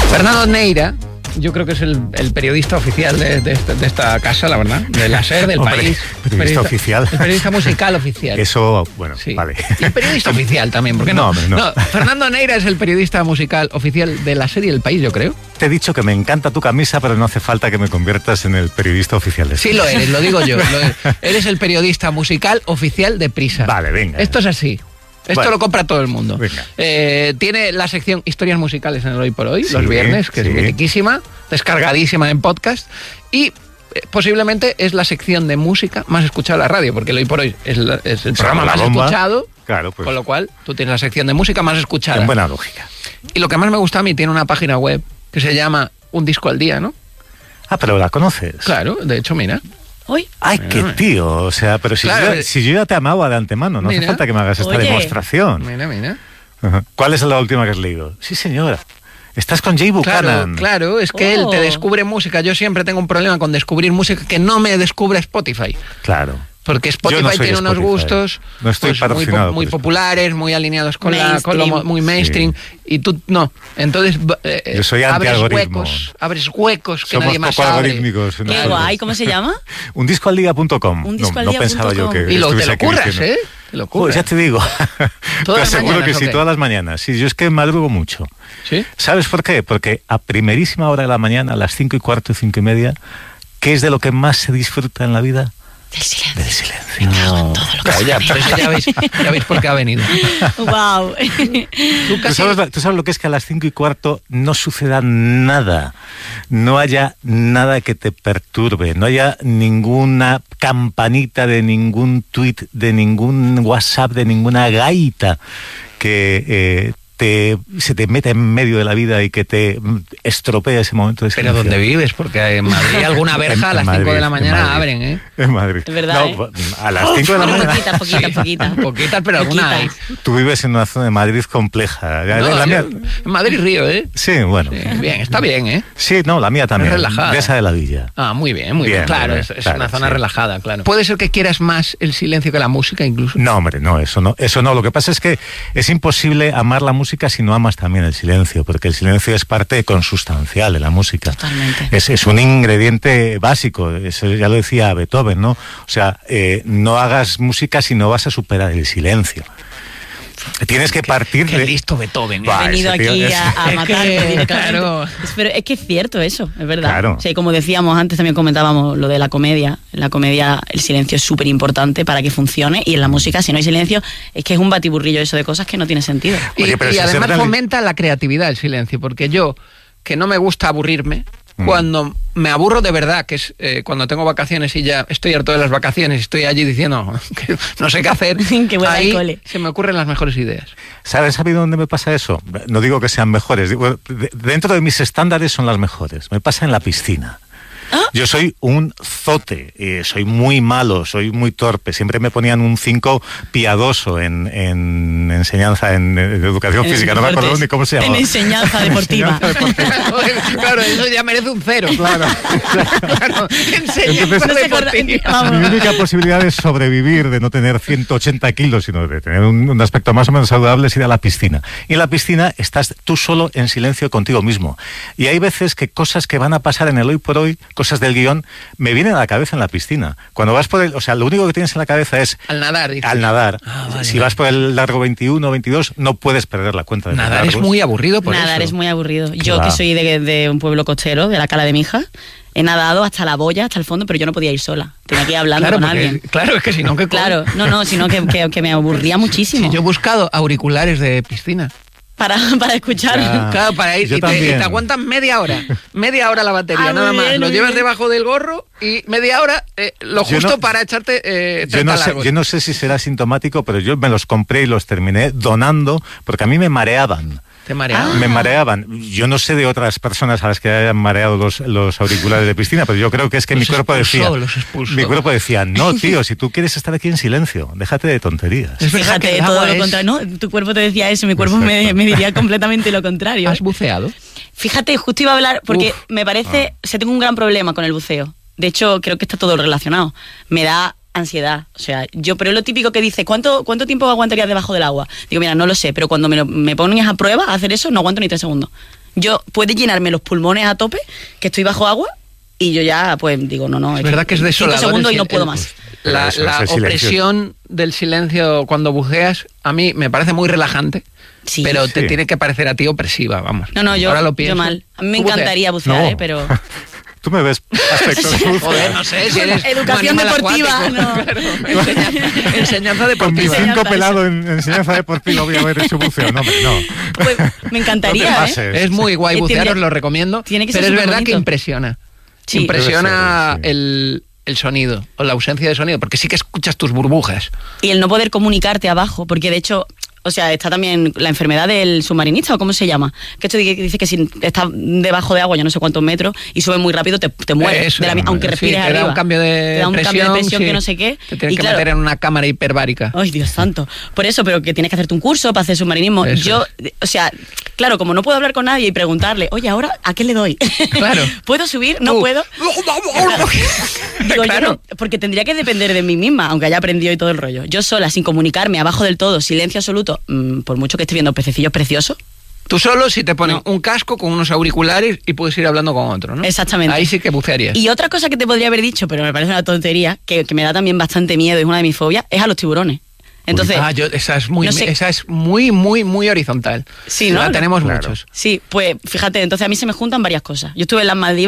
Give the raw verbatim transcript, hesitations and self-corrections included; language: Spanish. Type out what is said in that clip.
Fernando Neira, yo creo que es el, el periodista oficial de, de, esta, de esta casa, la verdad, de la SER, del Hombre, país. Periodista, periodista oficial. El periodista musical oficial. Eso, bueno, sí. Vale. Y el periodista oficial también, ¿por qué no? No, no. no? Fernando Neira es el periodista musical oficial de la serie El País, yo creo. Te he dicho que me encanta tu camisa, pero no hace falta que me conviertas en el periodista oficial de Sí lo eres, lo digo yo. Lo eres. Eres el periodista musical oficial de Prisa. Vale, venga. Esto es así. Esto bueno, lo compra todo el mundo. Eh, tiene la sección Historias Musicales en el Hoy por Hoy, sí, los viernes, que sí. es mitiquísima, descargadísima en podcast. Y eh, posiblemente es la sección de música más escuchada en la radio, porque el Hoy por Hoy es, la, es el programa más bomba. escuchado. Claro, pues. Con lo cual, tú tienes la sección de música más escuchada. En buena lógica. Y lo que más me gusta a mí, tiene una página web que se llama Un Disco al Día, ¿no? Ah, pero la conoces. Claro, de hecho, mira. Hoy. Ay, mira, qué tío, o sea, pero si, claro, yo, si yo ya te amaba de antemano, no mira, hace falta que me hagas esta oye, demostración. Mira, mira. Uh-huh. ¿Cuál es la última que has leído? Sí, señora. Estás con Jay Buchanan. Claro, claro, es que oh. él te descubre música. Yo siempre tengo un problema con descubrir música que no me descubre Spotify. Claro. Porque Spotify no tiene Spotify. unos gustos no estoy pues, muy, po muy populares, muy alineados con, la, con lo muy mainstream, sí. y tú no. Entonces eh, yo soy abres huecos, abres huecos que Somos nadie más poco abre. algorítmicos. Qué guay, ¿cómo se llama? un disco al día punto com. Un disco no, al no día pensaba yo que y lo te lo curras, ¿eh? Te lo curras. Pues ya te digo. Te aseguro que sí, todas las mañanas. Sí, yo es que madrugo mucho. ¿Sí? ¿Sabes por qué? Porque a primerísima hora de la mañana, a las cinco y cuarto, cinco y media, ¿qué es de lo que más se disfruta en la vida? Del silencio. Del silencio. Me cago en todo lo que no, ya, pero eso ya veis, ya veis por qué ha venido. Wow. ¿Tú, casi... ¿Tú, sabes, ¿Tú sabes lo que es que a las cinco y cuarto no suceda nada? No haya nada que te perturbe, no haya ninguna campanita de ningún tuit, de ningún WhatsApp, de ninguna gaita que eh, te, se te meta en medio de la vida y que te estropea ese momento de silencio. Pero ¿dónde vives? Porque en Madrid alguna verja a las cinco de la mañana abren, ¿eh? En Madrid. Es verdad, no, ¿eh? A las cinco de la mañana. Poquita, poquita, sí. poquita. Poquitas, pero alguna hay. Tú vives en una zona de Madrid compleja. No, la yo, mía... En Madrid Río, ¿eh? Sí, bueno. Sí, bien, está bien, ¿eh? Sí, no, la mía también. Es relajada. De esa de la villa. Ah, muy bien, muy bien. bien claro, bien, es, es claro, una zona sí. relajada, claro. ¿Puede ser que quieras más el silencio que la música incluso? No, hombre, no, eso no. Eso no. Lo que pasa es que es imposible amar la música si no amas también el silencio, porque el silencio es parte consustancial de la música. Totalmente. Es, es un ingrediente básico, eso ya lo decía Beethoven, ¿no? O sea, eh, no hagas música si no vas a superar el silencio. Tienes que partir qué, qué de... listo Beethoven. He venido aquí es... a, a matarte. Que, claro. Es, pero es que es cierto eso, es verdad. Claro. O sea, como decíamos antes, también comentábamos lo de la comedia. En la comedia el silencio es súper importante para que funcione, y en la música, si no hay silencio, es que es un batiburrillo eso de cosas que no tiene sentido. Y, Oye, pero y si además fomenta la creatividad el silencio, porque yo, que no me gusta aburrirme, cuando me aburro de verdad, que es eh, cuando tengo vacaciones y ya estoy harto de las vacaciones y estoy allí diciendo que no sé qué hacer, que ahí cole. se me ocurren las mejores ideas. ¿Sabes a mí dónde me pasa eso? No digo que sean mejores, digo, de, dentro de mis estándares son las mejores. Me pasa en la piscina. ¿Ah? Yo soy un zote, eh, soy muy malo, soy muy torpe. Siempre me ponían un cinco piadoso en, en enseñanza, en, en educación en física. No me acuerdo ni cómo se llama. En enseñanza deportiva. Claro, eso ya merece un cero. Claro. Claro. Enseñanza Entonces, deportiva. Mi única posibilidad de sobrevivir, de no tener ciento ochenta kilos, sino de tener un, un aspecto más o menos saludable, es ir a la piscina. Y en la piscina estás tú solo en silencio contigo mismo. Y hay veces que cosas que van a pasar en el hoy por hoy, cosas del guión, me vienen a la cabeza en la piscina. Cuando vas por el... O sea, lo único que tienes en la cabeza es... Al nadar, dices. Al nadar. Ah, vale, si vale. vas por el largo veintiuno o veintidós, no puedes perder la cuenta de los Nadar largos. es muy aburrido por Nadar eso. es muy aburrido. Yo, Claro. que soy de, de un pueblo costero, de la Cala de Mija, he nadado hasta la boya, hasta el fondo, pero yo no podía ir sola. Tenía que ir hablando Claro, con porque- alguien. claro, es que si no, ¿qué Claro, no, no, sino que, que, que me aburría muchísimo. Sí, yo he buscado auriculares de piscina. Para, para escuchar. Ya. Claro, para ir Yo y te, y también. te aguantan media hora. Media hora la batería, Ah, nada muy más. bien, Lo muy llevas bien. debajo del gorro y media hora eh, lo Yo justo no- para echarte eh, Yo no, treinta sé, largos. yo no sé si será sintomático, pero yo me los compré y los terminé donando porque a mí me mareaban. Te mareaba. Ah. Me mareaban. Yo no sé de otras personas a las que hayan mareado los, los auriculares de piscina, pero yo creo que es que Los mi cuerpo expulsó, decía... los expulsó. Mi cuerpo decía, no, tío, si tú quieres estar aquí en silencio, déjate de tonterías. Es verdad que Fíjate, el todo agua lo es- contrario. No, tu cuerpo te decía eso, mi cuerpo me, Exacto. me diría completamente lo contrario. ¿Has buceado? Fíjate, justo iba a hablar, porque Uf. me parece, o sea, tengo un gran problema con el buceo. De hecho, creo que está todo relacionado. Me da ansiedad, o sea, yo, pero es lo típico que dice, ¿cuánto, cuánto tiempo aguantarías debajo del agua? Digo, mira, no lo sé, pero cuando me, lo- me pones a prueba a hacer eso, no aguanto ni tres segundos. Yo puede llenarme los pulmones a tope, que estoy bajo agua, y yo ya, pues, digo, no, no. Es, es verdad que es desolador. Cinco segundos y no puedo el, más. La, la opresión del silencio cuando buceas, a mí me parece muy relajante. Sí, pero te sí. tiene que parecer a ti opresiva, vamos. No, no, yo, Ahora lo pienso. yo mal. A mí me encantaría bucear, bucear no. ¿eh? Pero... Tú me ves aspectos Joder, no sé, si eres educación deportiva, acuático, no. Claro, enseñanza, enseñanza deportiva. Con mis cinco pelados en enseñanza deportiva voy a ver hecho buceo, no, no. Pues me encantaría, no ¿eh? Es muy guay bucear, os lo recomiendo, tiene que ser pero es verdad bonito. Que impresiona. Sí. Impresiona ser, sí. el... el sonido o la ausencia de sonido, porque sí que escuchas tus burbujas. Y el no poder comunicarte abajo, porque de hecho, o sea, está también la enfermedad del submarinista, o cómo se llama, que esto dice que si estás debajo de agua, yo no sé cuántos metros, y sube muy rápido, te, te mueres, Eso, de la, aunque respires sí, te arriba. Da un cambio de te da un presión, cambio de presión sí. que no sé qué. Te tienes y que claro, meter en una cámara hiperbárica. Ay, Dios santo. Por eso, pero que tienes que hacerte un curso para hacer submarinismo. Eso. Yo, o sea, claro, como no puedo hablar con nadie y preguntarle, oye, ahora, ¿a qué le doy? Claro. ¿Puedo subir? No uh. puedo. Digo, claro. Yo no, porque tendría que depender de mí misma, aunque haya aprendido y todo el rollo. Yo sola, sin comunicarme, abajo del todo, silencio absoluto, mmm, por mucho que esté viendo pececillos preciosos. Tú solo si te ponen no. un casco con unos auriculares y puedes ir hablando con otro, ¿no? Exactamente. Ahí sí que bucearías. Y otra cosa que te podría haber dicho, pero me parece una tontería, que, que me da también bastante miedo, es una de mis fobias, es a los tiburones. Entonces, ah, yo, esa es muy, no sé. esa es muy, muy, muy horizontal. Sí, ¿no? La tenemos claro. muchos. Sí, pues fíjate, entonces a mí se me juntan varias cosas. Yo estuve en las Maldivas